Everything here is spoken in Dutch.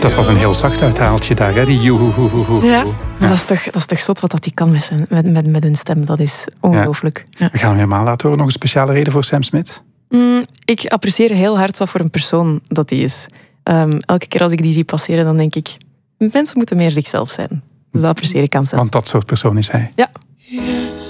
Dat was een heel zacht uithaaltje daar, hè? Die joehoehoehoe. Ja, maar dat is toch zot wat hij kan met een stem. Dat is ongelooflijk. Ja. We gaan hem helemaal laten horen. Nog een speciale reden voor Sam Smith? Ik apprecieer heel hard wat voor een persoon dat hij is. Elke keer als ik die zie passeren, dan denk ik... Mensen moeten meer zichzelf zijn. Dus dat apprecieer ik aan Sam. Want dat soort persoon is hij. Ja. Yes.